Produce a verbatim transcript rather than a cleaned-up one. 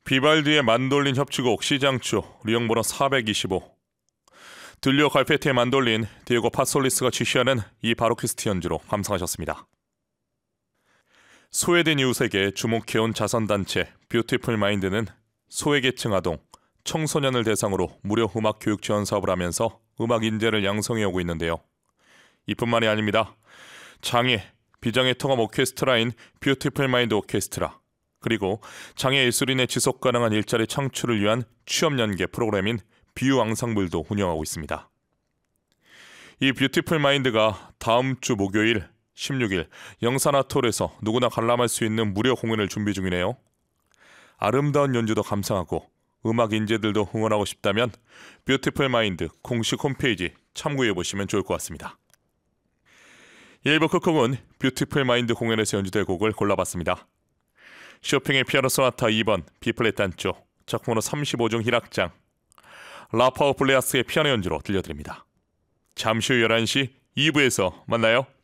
비발디의 만돌린 협주곡 시장초 리용번호 사백이십오. 들리오 갈페티의 만돌린, 디에고 파솔리스가 지시하는 이 바로키스트 연주로 감상하셨습니다. 소외된 이웃에게 주목해온 자선단체 뷰티풀 마인드는 소외계층 아동, 청소년을 대상으로 무료 음악 교육 지원 사업을 하면서 음악 인재를 양성해오고 있는데요. 이뿐만이 아닙니다. 장애, 비장애 통합 오케스트라인 뷰티풀 마인드 오케스트라, 그리고 장애 예술인의 지속 가능한 일자리 창출을 위한 취업 연계 프로그램인 비유 앙상블도 운영하고 있습니다. 이 뷰티풀 마인드가 다음 주 목요일 십육 일 영산아톨에서 누구나 관람할 수 있는 무료 공연을 준비 중이네요. 아름다운 연주도 감상하고 음악 인재들도 응원하고 싶다면 뷰티풀 마인드 공식 홈페이지 참고해 보시면 좋을 것 같습니다. 일 부 끝곡은 뷰티풀 마인드 공연에서 연주될 곡을 골라봤습니다. 쇼팽의 피아노 소나타 이 번 B플랫 단조 작품으로 삼십오 중 일 악장 라파오 블레아스의 피아노 연주로 들려드립니다. 잠시 후 열한 시 이 부에서 만나요.